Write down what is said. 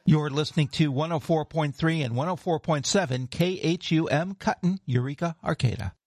You're listening to 104.3 and 104.7 KHUM Cutton, Eureka, Arcata.